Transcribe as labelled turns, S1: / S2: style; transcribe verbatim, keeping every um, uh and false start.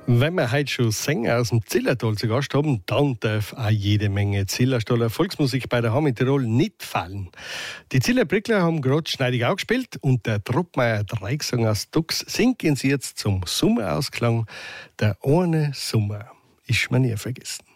S1: Wenn wir heute schon Sänger aus dem Zillertal zu Gast haben, dann darf auch jede Menge Zillertaler Volksmusik bei der H M Tirol nicht fallen. Die Zillerbrickler haben gerade schneidig auch gespielt und der Truppmeier Dreigesang aus Dux singt sie jetzt zum Sommerausklang. Der eine Sommer ist mir nie vergessen.